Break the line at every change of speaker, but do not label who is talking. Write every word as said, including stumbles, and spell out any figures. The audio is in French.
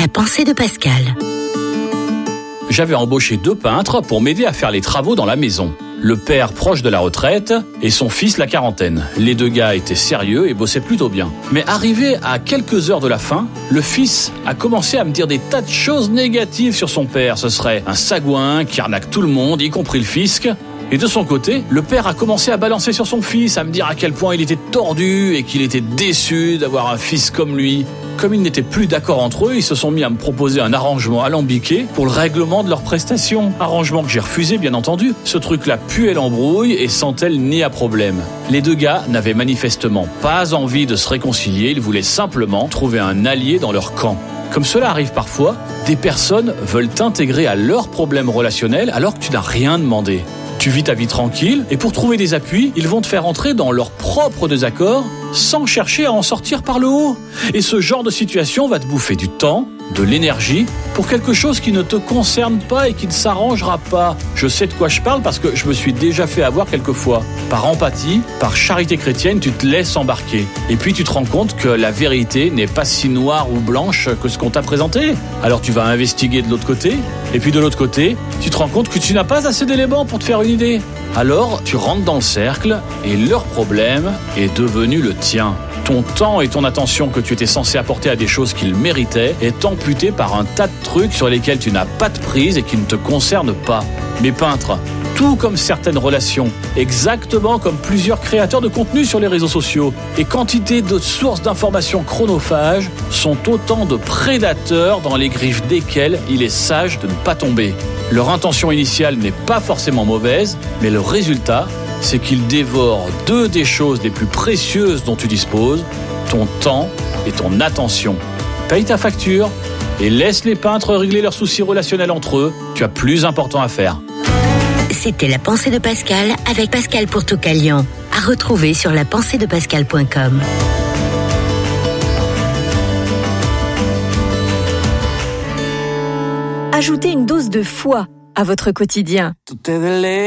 La pensée de Pascal.
J'avais embauché deux peintres pour m'aider à faire les travaux dans la maison. Le père proche de la retraite et son fils la quarantaine. Les deux gars étaient sérieux et bossaient plutôt bien. Mais arrivé à quelques heures de la fin, le fils a commencé à me dire des tas de choses négatives sur son père. Ce serait un sagouin qui arnaque tout le monde, y compris le fisc. Et de son côté, le père a commencé à balancer sur son fils, à me dire à quel point il était tordu et qu'il était déçu d'avoir un fils comme lui. Comme ils n'étaient plus d'accord entre eux, ils se sont mis à me proposer un arrangement alambiqué pour le règlement de leurs prestations. Arrangement que j'ai refusé, bien entendu. Ce truc-là puait l'embrouille et sentait le nez à problème. Les deux gars n'avaient manifestement pas envie de se réconcilier, ils voulaient simplement trouver un allié dans leur camp. Comme cela arrive parfois, des personnes veulent t'intégrer à leurs problèmes relationnels alors que tu n'as rien demandé. Tu vis ta vie tranquille et pour trouver des appuis, ils vont te faire entrer dans leurs propres désaccords sans chercher à en sortir par le haut. Et ce genre de situation va te bouffer du temps, de l'énergie pour quelque chose qui ne te concerne pas et qui ne s'arrangera pas. Je sais de quoi je parle parce que je me suis déjà fait avoir quelquefois. Par empathie, par charité chrétienne, tu te laisses embarquer. Et puis tu te rends compte que la vérité n'est pas si noire ou blanche que ce qu'on t'a présenté. Alors tu vas investiguer de l'autre côté. Et puis de l'autre côté, tu te rends compte que tu n'as pas assez d'éléments pour te faire une idée. Alors tu rentres dans le cercle et leur problème est devenu le tien. Ton temps et ton attention que tu étais censé apporter à des choses qu'ils méritaient est amputé par un tas de trucs sur lesquels tu n'as pas de prise et qui ne te concernent pas. Mes peintres, tout comme certaines relations, exactement comme plusieurs créateurs de contenu sur les réseaux sociaux, et quantité de sources d'informations chronophages sont autant de prédateurs dans les griffes desquels il est sage de ne pas tomber. Leur intention initiale n'est pas forcément mauvaise, mais le résultat, c'est qu'ils dévorent deux des choses les plus précieuses dont tu disposes, ton temps et ton attention. Paye ta facture et laisse les peintres régler leurs soucis relationnels entre eux. Tu as plus important à faire.
C'était La pensée de Pascal avec Pascal Pourtoucalian. À retrouver sur la pensée de pascal point com.
Ajoutez une dose de foi à votre quotidien.